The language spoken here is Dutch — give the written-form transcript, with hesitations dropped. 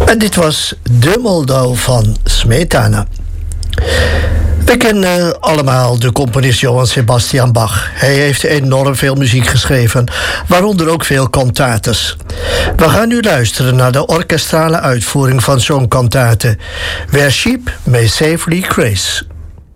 En dit was De Moldau van Smetana. We kennen allemaal de componist Johann Sebastian Bach. Hij heeft enorm veel muziek geschreven, waaronder ook veel cantates. We gaan nu luisteren naar de orkestrale uitvoering van zo'n cantate, Where Sheep May Safely Graze.